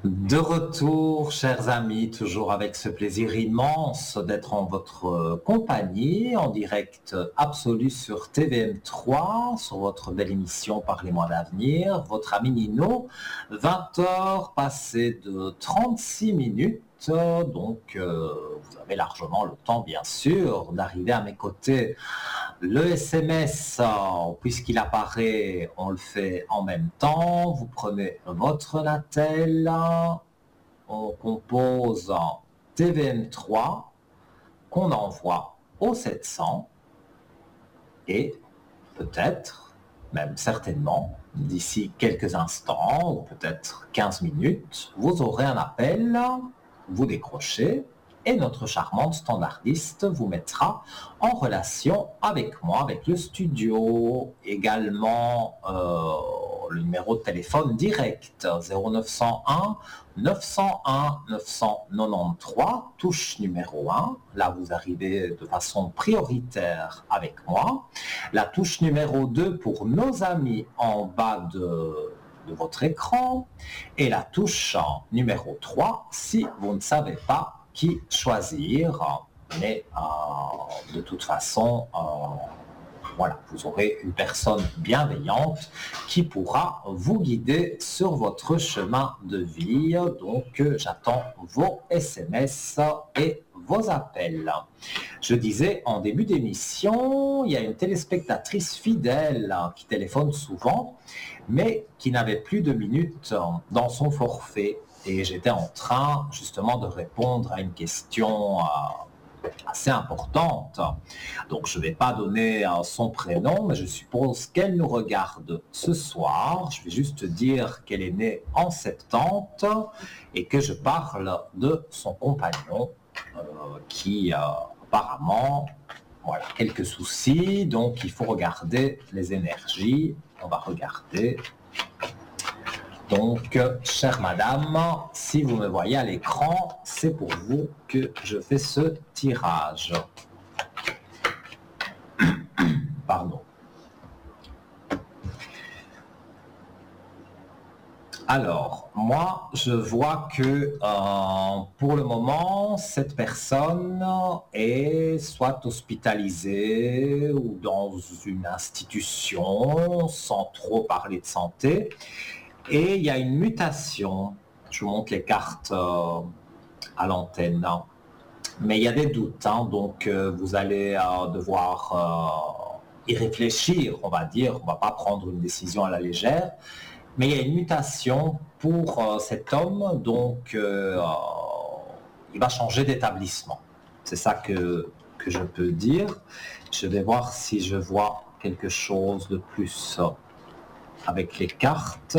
De retour, chers amis, toujours avec ce plaisir immense d'être en votre compagnie, en direct absolu sur TVM3, sur votre belle émission Parlez-moi d'avenir, votre ami Nino, 20 heures passées de 36 minutes, donc vous avez largement le temps, bien sûr, d'arriver à mes côtés. Le SMS, puisqu'il apparaît, on le fait en même temps. Vous prenez votre Natel, on compose TVM3 qu'on envoie au 700 et peut-être, même certainement, d'ici quelques instants ou peut-être 15 minutes, vous aurez un appel, vous décrochez et notre charmante standardiste vous mettra en relation avec moi, avec le studio. Également, le numéro de téléphone direct 0901 901 993, touche numéro 1. Là, vous arrivez de façon prioritaire avec moi. La touche numéro 2 pour nos amis en bas de votre écran. Et la touche numéro 3 si vous ne savez pas qui choisir, mais de toute façon, voilà, vous aurez une personne bienveillante qui pourra vous guider sur votre chemin de vie. Donc, j'attends vos SMS et vos appels. Je disais en début d'émission, il y a une téléspectatrice fidèle qui téléphone souvent, mais qui n'avait plus de minutes dans son forfait. Et j'étais en train justement de répondre à une question assez importante. Donc je ne vais pas donner son prénom, mais je suppose qu'elle nous regarde ce soir. Je vais juste dire qu'elle est née en 70 et que je parle de son compagnon qui apparemment, voilà, quelques soucis. Donc il faut regarder les énergies. On va regarder. Donc, chère madame, si vous me voyez à l'écran, c'est pour vous que je fais ce tirage. Pardon. Alors, moi, je vois que pour le moment, cette personne est soit hospitalisée ou dans une institution, sans trop parler de santé. Et il y a une mutation. Je vous montre les cartes à l'antenne. Mais il y a des doutes, hein, donc vous allez devoir y réfléchir, on va dire. On ne va pas prendre une décision à la légère. Mais il y a une mutation pour cet homme, donc il va changer d'établissement. C'est ça que je peux dire. Je vais voir si je vois quelque chose de plus avec les cartes.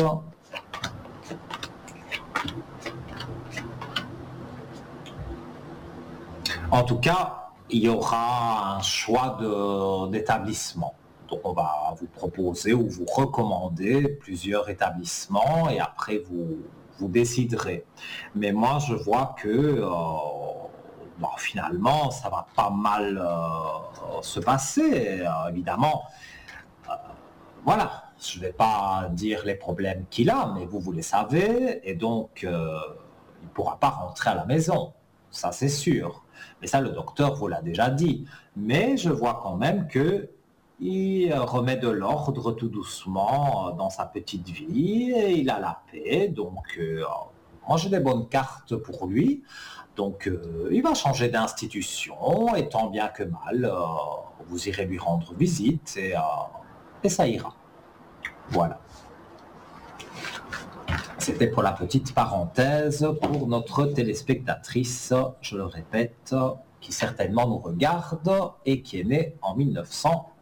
En tout cas, il y aura un choix d'établissement. Donc on va vous proposer ou vous recommander plusieurs établissements et après vous déciderez. Mais moi je vois que finalement ça va pas mal se passer, évidemment. Voilà, je ne vais pas dire les problèmes qu'il a, mais vous les savez, et donc il ne pourra pas rentrer à la maison, ça c'est sûr. Mais ça, le docteur vous l'a déjà dit. Mais je vois quand même qu'il remet de l'ordre tout doucement dans sa petite vie, et il a la paix, donc moi j'ai des bonnes cartes pour lui. Donc il va changer d'institution, et tant bien que mal, vous irez lui rendre visite, et ça ira. Voilà. C'était pour la petite parenthèse pour notre téléspectatrice, je le répète, qui certainement nous regarde et qui est née en 1900.